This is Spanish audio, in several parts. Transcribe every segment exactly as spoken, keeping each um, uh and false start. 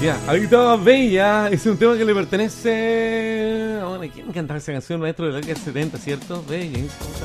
Ya, ahí estaba Bella. Es un tema que le pertenece. Bueno, ¿quién cantaba esa canción, maestro de la década del setenta, cierto? Bella.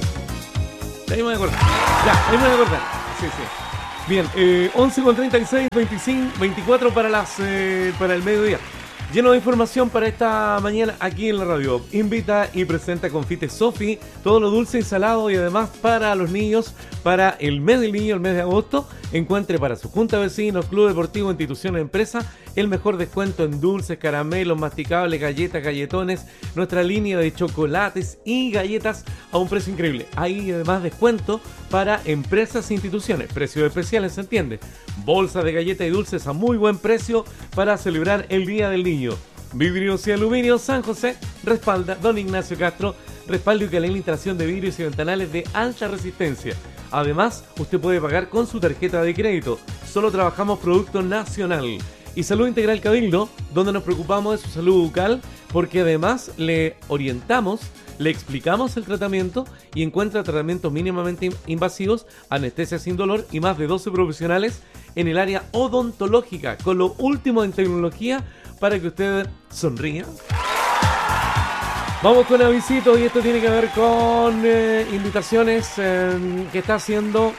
Ahí me voy a acordar. Ya, ahí me voy a acordar. Sí, sí. Bien, eh, once con treinta y seis, veinticinco, veinticuatro para, las, eh, para el mediodía. Lleno de información para esta mañana aquí en la radio. Invita y presenta Confite Sofi, todo lo dulce y salado, y además para los niños, para el mes del niño, el mes de agosto, encuentre para su junta de vecinos, club deportivo, institución, empresa, el mejor descuento en dulces, caramelos, masticables, galletas, galletones, nuestra línea de chocolates y galletas a un precio increíble. Hay además descuento para empresas e instituciones, precios especiales, ¿se entiende? Bolsas de galletas y dulces a muy buen precio para celebrar el Día del Niño. Vidrios y aluminio San José respalda Don Ignacio Castro, respaldo y calidad en instalación de vidrios y ventanales de alta resistencia. Además, usted puede pagar con su tarjeta de crédito. Solo trabajamos producto nacional. Y Salud Integral Cabildo, donde nos preocupamos de su salud bucal, porque además le orientamos, le explicamos el tratamiento y encuentra tratamientos mínimamente invasivos, anestesia sin dolor y más de doce profesionales en el área odontológica, con lo último en tecnología para que usted sonría. Vamos con avisitos y esto tiene que ver con eh, invitaciones eh, que está haciendo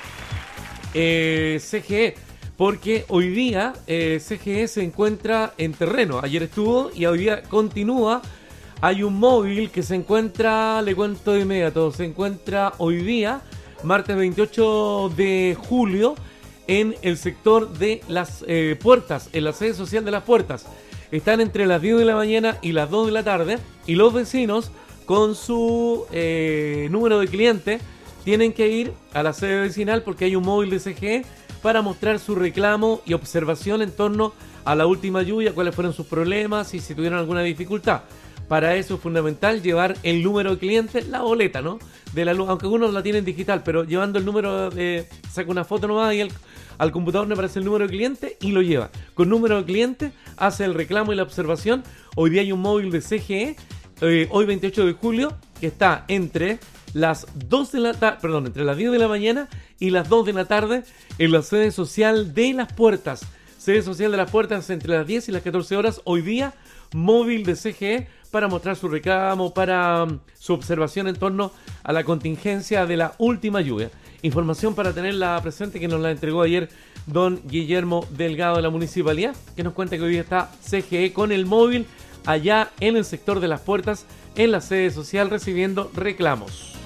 eh, C G E. Porque hoy día eh, C G E se encuentra en terreno. Ayer estuvo y hoy día continúa. Hay un móvil que se encuentra, le cuento de inmediato, se encuentra hoy día, martes veintiocho de julio, en el sector de las eh, puertas, en la sede social de las puertas. Están entre las diez de la mañana y las dos de la tarde y los vecinos con su eh, número de cliente tienen que ir a la sede vecinal porque hay un móvil de C G E para mostrar su reclamo y observación en torno a la última lluvia, cuáles fueron sus problemas y si tuvieron alguna dificultad. Para eso es fundamental llevar el número de cliente, la boleta, ¿no? De la luz, aunque algunos la tienen digital, pero llevando el número de... saca una foto nomás y al, al computador le aparece el número de cliente y lo lleva. Con número de cliente hace el reclamo y la observación. Hoy día hay un móvil de C G E, eh, hoy veintiocho de julio, que está entre las dos de la tarde, perdón, entre las diez de la mañana y las dos de la tarde en la sede social de las puertas. Sede social de las puertas entre las diez y las catorce horas. Hoy día, móvil de C G E para mostrar su reclamo, para um, su observación en torno a la contingencia de la última lluvia. Información para tenerla presente que nos la entregó ayer don Guillermo Delgado de la Municipalidad, que nos cuenta que hoy día está C G E con el móvil allá en el sector de las puertas, en la sede social, recibiendo reclamos.